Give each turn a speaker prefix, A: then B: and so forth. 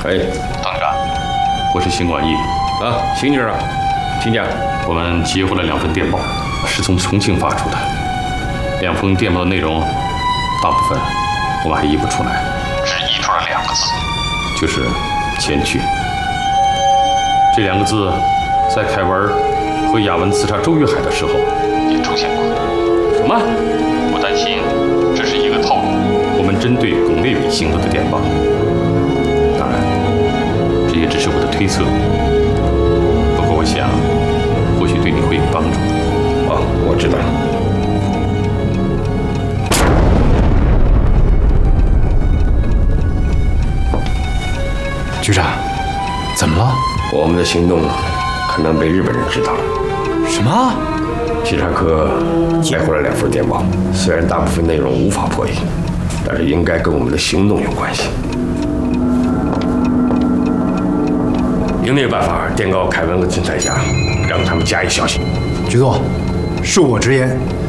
A: 哎，
B: 董事长，
A: 我是邢广义啊，邢女士啊，请讲。我们接获了2份电报，是从重庆发出的。2封电报的内容，大部分我们还译不出来，
B: 只译出了2个字，
A: 就是“前去”。这2个字，在凯文和雅文刺杀周玉海的时候
B: 也出现过。
A: 什么？
B: 我担心这是一个套路。
A: 我们针对龚烈敏行动的电报，当然，这也只是我的推测。不过我想，或许对你会有帮助。
C: 哦，我知道了。
D: 局长，怎么了？
C: 我们的行动可能被日本人知道了。
D: 什么？
C: 稽查科接获了2份电报，虽然大部分内容无法破译，但是应该跟我们的行动有关系。营内办法电告凯文和陈彩霞，让他们加以小心。
D: 局座，恕我直言，